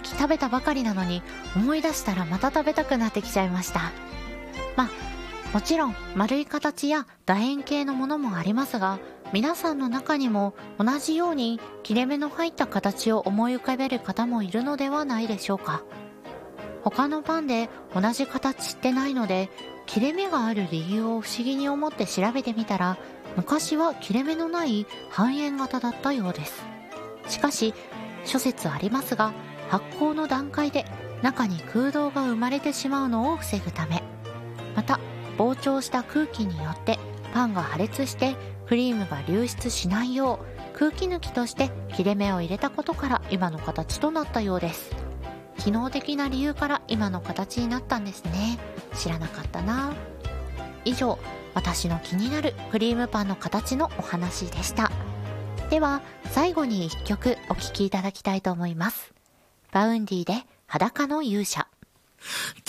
き食べたばかりなのに、思い出したらまた食べたくなってきちゃいました。もちろん丸い形や楕円形のものもありますが、皆さんの中にも同じように切れ目の入った形を思い浮かべる方もいるのではないでしょうか。他のパンで同じ形ってないので、切れ目がある理由を不思議に思って調べてみたら、昔は切れ目のない半円型だったようです。しかし諸説ありますが、発酵の段階で中に空洞が生まれてしまうのを防ぐため、また膨張した空気によってパンが破裂してクリームが流出しないよう、空気抜きとして切れ目を入れたことから今の形となったようです。機能的な理由から今の形になったんですね。知らなかったな。以上、私の気になるクリームパンの形のお話でした。では最後に一曲お聴きいただきたいと思います。バウンディで裸の勇者。